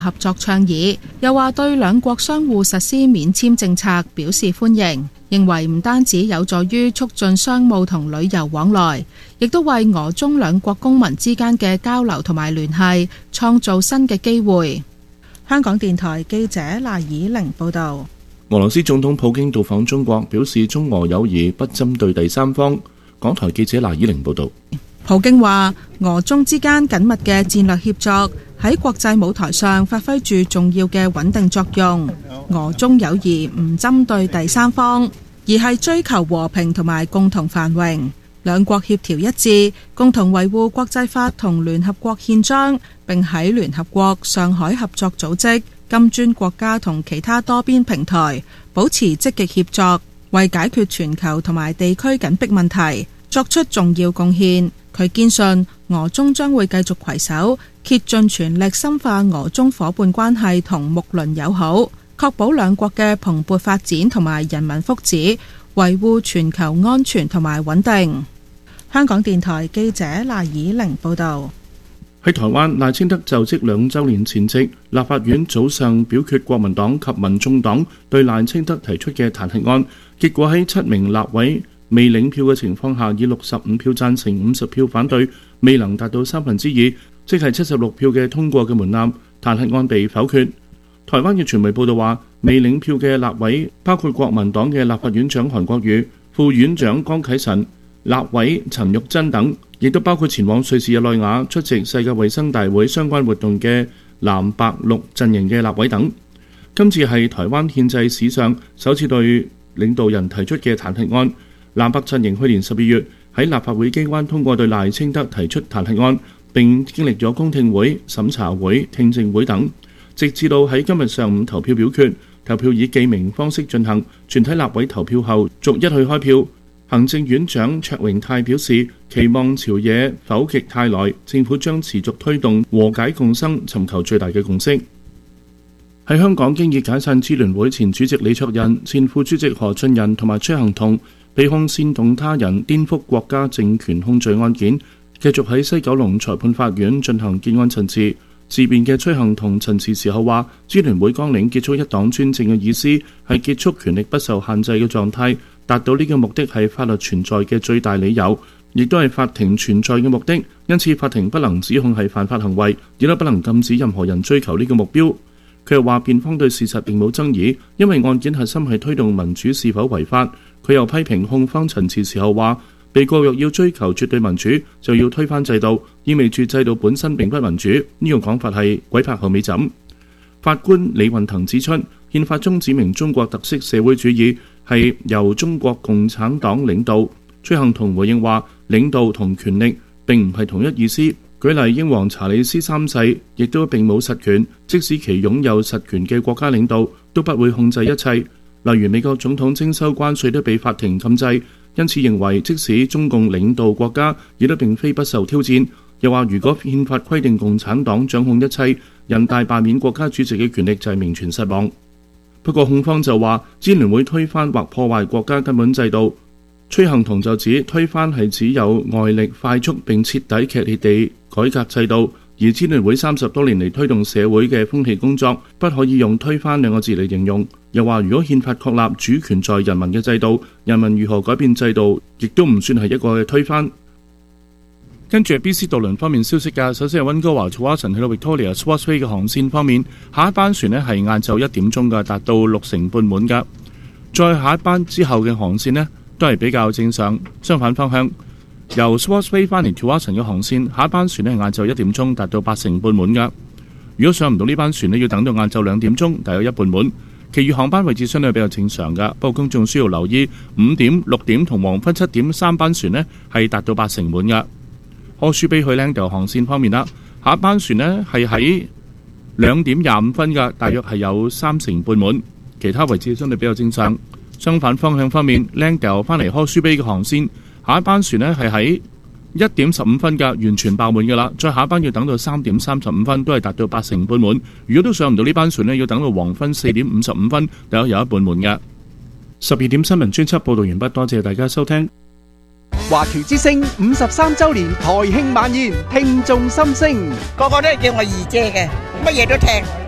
合作倡議，又話對兩國相互實施免簽政策表示歡迎，認為唔單止有助於促進商務同旅遊往來，亦都為俄中兩國公民之間嘅交流同埋聯繫創造新嘅機會。香港電台記者賴以玲報導。 俄羅斯總統普京到訪中國，表示中俄友誼不針對第三方。港台記者賴以玲報導。 普京話：俄中之間緊密嘅戰略協作喺國際舞台上發揮住重要嘅穩定作用。俄中友誼唔針對第三方，而係追求和平同埋共同繁榮。兩國協調一致，共同維護國際法同聯合國憲章，並喺聯合國、上海合作組織、金磚國家同其他多邊平台保持積極協作，為解決全球同埋地區緊迫問題作出重要貢獻。佢堅信俄中將會繼續攜手，竭盡全力深化俄中夥伴關係同睦鄰友好，確保兩國嘅蓬勃發展同埋人民福祉，維護全球安全同埋穩定。香港電台記者賴以玲報導。 喺台灣，賴清德就職2週年前夕，立法院早上表決國民黨及民眾黨對賴清德提出嘅彈劾案，結果喺7名立委未領票嘅情況下，以65票贊成、50票反對，未能達到2/3，即係76票嘅通過嘅門檻，彈劾案被否決。台灣嘅傳媒報道話，未領票嘅立委包括國民黨嘅立法院長韓國瑜、副院長江啟臣、立委陳玉珍等，亦都包括前往瑞士日內瓦出席世界衛生大會相關活動嘅藍白綠陣營嘅立委等。今次係台灣憲制史上首次對領導人提出嘅彈劾案。藍白陣營去年12月喺立法會機關通過對賴清德提出彈劾案，並經歷咗公聽會、審查會、聽證會等，直至到喺今日上午投票表決。投票以記名方式進行，全體立委投票後逐一去開票。行政院長卓榮泰表示，期望朝野否極泰來，政府將持續推動和解共生，尋求最大嘅共識。喺香港，經已解散支聯會前主席李卓人、前副主席何俊仁同埋崔幸同被控煽動他人顛覆國家政權控罪案件，繼續喺西九龍裁判法院進行結案陳詞。自辯嘅崔幸同陳詞時候話，支聯會綱領結束一黨專政嘅意思係結束權力不受限制嘅狀態，達到呢個目的係法律存在嘅最大理由，亦都係法庭存在嘅目的。因此法庭不能指控係犯法行為，亦都不能禁止任何人追求呢個目標。佢又話辯方對事實並冇爭議，因為案件核心係推動民主是否違法。佢又批評控方陳詞時候話，被告若要追求絕對民主，就要推翻制度，意味住制度本身並不民主。呢個講法係鬼拍後尾枕。法官李運騰指出，憲法中指明中國特色社會主義係由中國共產黨領導。崔幸同回應話，領導同權力並唔係同一意思。舉例，英皇查理斯3世亦都並冇實權，即使其擁有實權嘅國家領導都不會控制一切。例如美國總統徵收關稅都被法庭禁制，因此認為即使中共領導國家，亦都並非不受挑戰。又話如果憲法規定共產黨掌控一切，人大罷免國家主席嘅權力就係名存實亡。不過控方就話，支聯會推翻或破壞國家根本制度。崔幸同就指推翻係只有外力快速並徹底劇烈地改革制度，而支聯會30多年嚟推動社會嘅風氣工作，不可以用推翻2個字嚟形容。又話如果憲法確立主權在人民嘅制度，人民如何改變制度，亦都唔算係一個嘅推翻。跟住係 BC 渡輪方面消息㗎，首先係溫哥華 Tsawwassen 去到 Victoria Swartz Bay 嘅航線方面，下一班船呢係晏晝1點鐘㗎，達到60%半滿㗎。再下一班之後嘅航線呢，都係比較正常，相反方向。由 Swartz Bay 翻嚟 Tsawwassen 嘅航線，下一班船呢係晏晝1點鐘，達到80%半滿㗎。如果上唔到呢班船呢，要等到晏晝2點鐘，大約一半滿。其餘航班位置相對比較正常㗎，不過公眾需要留意5點、6點同黃昏7點3班船呢係達到80%滿㗎。柯舒比去 Langdale 航線方面啦，下一班船呢係喺2點25分㗎，大約係有30%半滿。其他位置相對比較正常。相反方向方面 ，Langdale 翻嚟柯舒比嘅航線，下一班船呢係喺1點15分㗎，完全爆滿㗎啦。再下一班要等到3點35分，都係達到80%半滿。如果都上唔到呢班船呢，要等到黃昏4點55分，大約有一半滿㗎。12點新聞專輯報導完畢，多謝大家收聽。 華僑之聲53週年台慶晚宴，聽眾心聲， 個個都係叫我二姐嘅，乜嘢都聽。